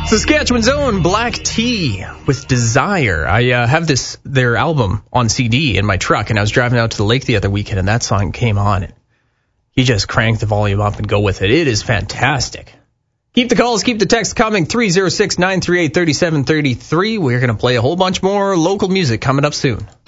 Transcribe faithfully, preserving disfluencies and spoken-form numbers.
Saskatchewan's own Black Tea with Desire. I uh, have this their album on C D in my truck, and I was driving out to the lake the other weekend, and that song came on. You just crank the volume up and go with it. It is fantastic. Keep the calls, keep the texts coming. three oh six, nine three eight, three seven three three. We're going to play a whole bunch more local music coming up soon.